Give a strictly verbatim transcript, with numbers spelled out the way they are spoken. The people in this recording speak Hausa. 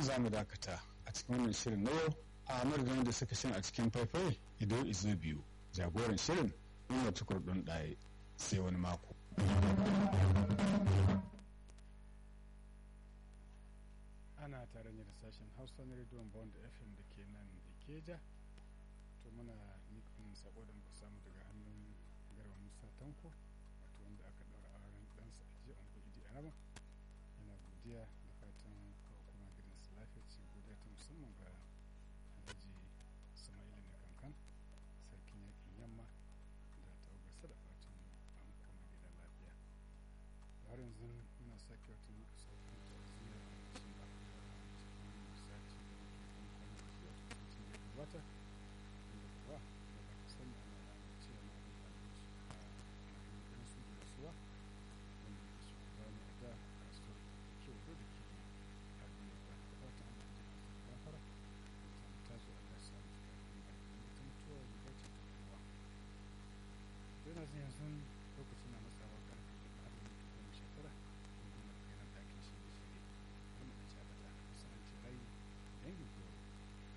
za mu dakata a cikin wannan shirin na yau a madadin da suka shin a cikin faifai ido izo biyu jagoran shirin umar tukur ɗin ɗaye sai wani mako. Ana tare ne da sashen hausa na rediyon bond fm da ke nan ikeja to muna mikin sako da muka samu daga hannun garba musa tanko wato wanda aka ɗaura auren ɗansa a jiya ungu idi araba yana godiya da fatan kawo kuma gidansa lafiya ce godiya ta musamman ga alhaji sama'ila mai kankan sarkin yakin yamma da tawagarsa da fatan an koma gidan lafiya har yanzu muna sake wata muka sauƙin ta'aziyya a cikin wata inda kuwa da ba ka sani ana ranar cewa na abin abinci a mahimmanin su da rasuwa wanda ke shugaba ne a da kasuwar da ke wato da ke a duniya ba da fatan an da ke gafara da ta zo Allah ya samu cikakken bai da ta mutuwa riga ce ta kowa yana zai yanzu lokaci na masa